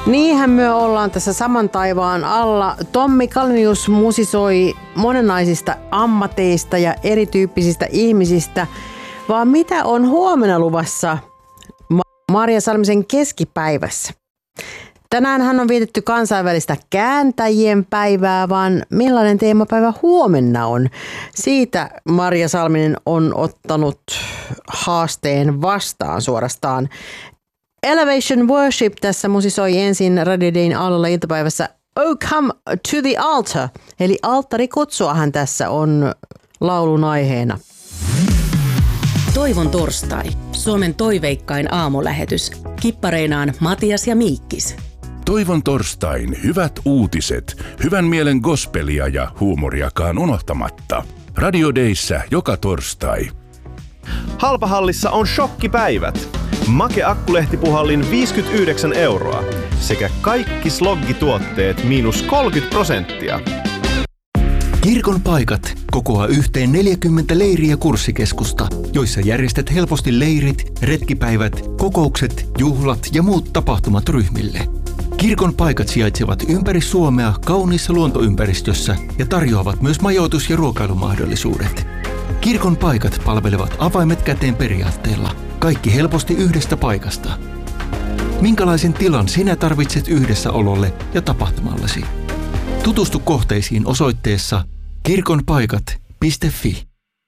Niinhän me ollaan tässä saman taivaan alla. Tommi Kalnius musisoi monenlaisista ammateista ja erityyppisistä ihmisistä. Vaan mitä on huomenna luvassa Marja Salmisen keskipäivässä? Tänäänhän on vietetty kansainvälistä kääntäjien päivää, vaan millainen teemapäivä huomenna on? Siitä Marja Salminen on ottanut haasteen vastaan suorastaan. Elevation Worship tässä musisoi ensin Radio Dayn aallolla iltapäivässä Oh Come to the Altar, eli alttarikutsuahan tässä on laulun aiheena. Toivon torstai, Suomen toiveikkain aamulähetys. Kippareinaan Matias ja Miikkis. Toivon torstain hyvät uutiset, hyvän mielen gospelia ja huumoriakaan unohtamatta. Radio Dayssä joka torstai. Halpahallissa on shokkipäivät. Make Akkulehtipuhallin 59 € sekä kaikki sloggituotteet -30%. Kirkon paikat kokoaa yhteen 40 leiri- ja kurssikeskusta, joissa järjestät helposti leirit, retkipäivät, kokoukset, juhlat ja muut tapahtumat ryhmille. Kirkon paikat sijaitsevat ympäri Suomea kauniissa luontoympäristössä ja tarjoavat myös majoitus- ja ruokailumahdollisuudet. Kirkon paikat palvelevat avaimet käteen periaatteella. Kaikki helposti yhdestä paikasta. Minkälaisen tilan sinä tarvitset yhdessäololle ja tapahtumallesi? Tutustu kohteisiin osoitteessa kirkonpaikat.fi.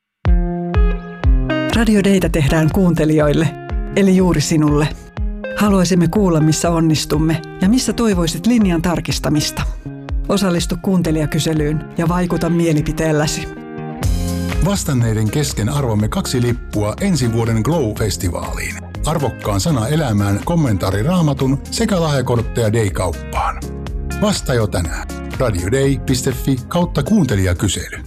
Radio Daytä tehdään kuuntelijoille, eli juuri sinulle. Haluaisimme kuulla, missä onnistumme ja missä toivoisit linjan tarkistamista. Osallistu kuuntelijakyselyyn ja vaikuta mielipiteelläsi. Vastanneiden kesken arvomme 2 lippua ensi vuoden Glow-festivaaliin. Arvokkaan sana elämään, kommentaari Raamatun sekä lahjakortteja Day-kauppaan. Vasta jo tänään. radioday.fi/kuuntelijakysely.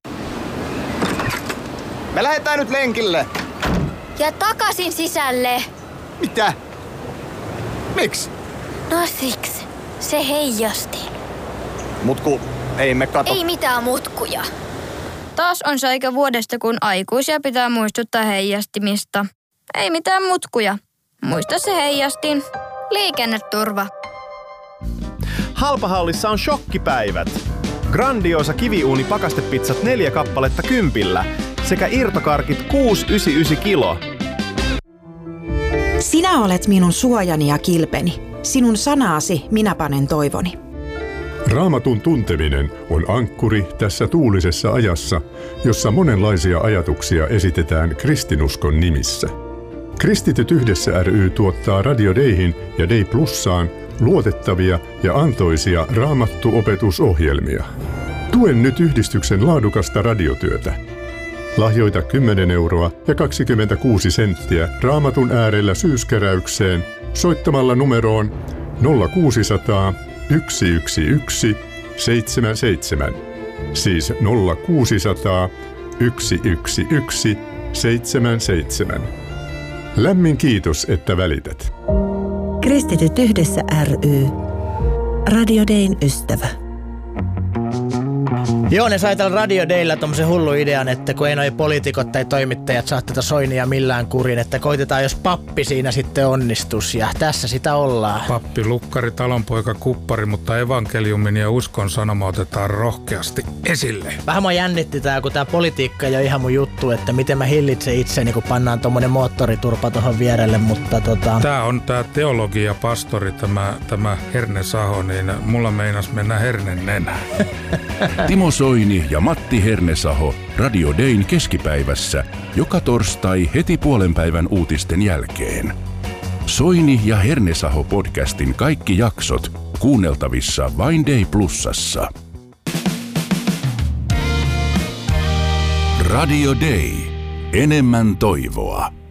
Me lähdetään nyt lenkille. Ja takaisin sisälle. Mitä? Miksi? No siksi. Se heijasti. Mutku, ei me kato. Ei mitään mutkuja. Taas on se aika vuodesta, kun aikuisia pitää muistuttaa heijastimista. Ei mitään mutkuja. Muista se heijastin. Liikenneturva. Halpahallissa on shokkipäivät. Grandiosa kiviuuni pakastepizzat 4 kappaletta 10 sekä irtokarkit 6,99 kilo. Sinä olet minun suojani ja kilpeni. Sinun sanaasi minä panen toivoni. Raamatun tunteminen on ankkuri tässä tuulisessa ajassa, jossa monenlaisia ajatuksia esitetään kristinuskon nimissä. Kristityt yhdessä ry tuottaa Radio Dayhin ja Day Plussaan luotettavia ja antoisia raamattuopetusohjelmia. Tuen nyt yhdistyksen laadukasta radiotyötä. Lahjoita 10 € ja 26 senttiä Raamatun äärellä syyskeräykseen soittamalla numeroon 0600 111 77, siis 0600 111 77. Lämmin kiitos, että välität. Kristityt yhdessä ry. Radio Dayn ystävä. Joo, ne sai tällä Radio Daylla tommosen hullu idean, että kun ei noi poliitikot tai toimittajat saa tätä Soinia millään kurin, että koitetaan jos pappi siinä sitten onnistus ja tässä sitä ollaan. Pappi, lukkari, talonpoika, kuppari, mutta evankeliumin ja uskon sanoma otetaan rohkeasti esille. Vähän mua jännitti tää, kun tää politiikka ei ole ihan mun juttu, että miten mä hillitsen itseni, kun pannaan tommonen moottoriturpa tohon vierelle, mutta Tää on tää teologia pastori, tämä Herne Saho, niin mulla meinas mennä hernen nenään. Timo Soini ja Matti Hernesaho Radio Dayn keskipäivässä joka torstai heti puolenpäivän uutisten jälkeen. Soini ja Hernesaho podcastin kaikki jaksot kuunneltavissa vain Day Plussassa. Radio Day. Enemmän toivoa.